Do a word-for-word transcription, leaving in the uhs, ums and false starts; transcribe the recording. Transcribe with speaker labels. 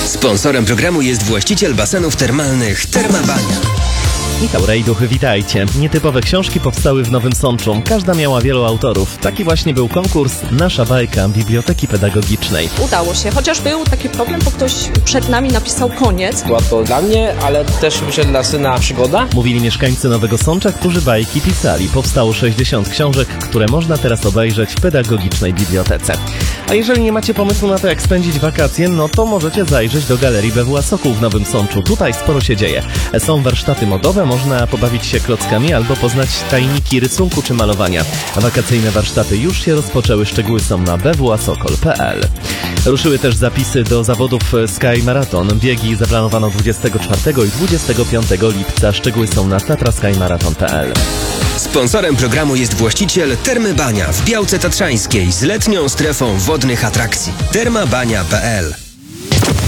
Speaker 1: Sponsorem programu jest właściciel basenów termalnych Terma Bania.
Speaker 2: Michał Rejduch, witajcie. Nietypowe książki powstały w Nowym Sączu. Każda miała wielu autorów. Taki właśnie był konkurs Nasza bajka Biblioteki Pedagogicznej.
Speaker 3: Udało się, chociaż był taki problem, bo ktoś przed nami napisał koniec.
Speaker 4: Była to dla mnie, ale też myślę dla syna przygoda.
Speaker 2: Mówili mieszkańcy Nowego Sącza, którzy bajki pisali. Powstało sześćdziesiąt książek, które można teraz obejrzeć w pedagogicznej bibliotece. A jeżeli nie macie pomysłu na to, jak spędzić wakacje, no to możecie zajrzeć do Galerii B W A Sokół w Nowym Sączu. Tutaj sporo się dzieje. Są warsztaty modowe, można pobawić się klockami albo poznać tajniki rysunku czy malowania. Wakacyjne warsztaty już się rozpoczęły, szczegóły są na b w a sokol kropka p l. Ruszyły też zapisy do zawodów Sky Marathon. Biegi zaplanowano dwudziestego czwartego i dwudziestego piątego lipca. Szczegóły są na tatra sky marathon kropka p l.
Speaker 1: Sponsorem programu jest właściciel Termy Bania w Białce Tatrzańskiej z letnią strefą wodnych atrakcji. terma bania kropka p l.